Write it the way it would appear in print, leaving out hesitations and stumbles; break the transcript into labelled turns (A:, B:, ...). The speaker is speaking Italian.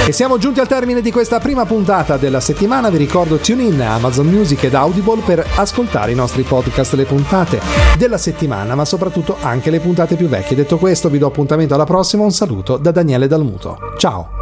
A: E siamo giunti al termine di questa prima puntata della settimana. Vi ricordo TuneIn, Amazon Music ed Audible per ascoltare i nostri podcast, le puntate della settimana, ma soprattutto anche le puntate più vecchie. Detto questo, vi do appuntamento alla prossima. Un saluto da Daniele Dalmuto. Ciao!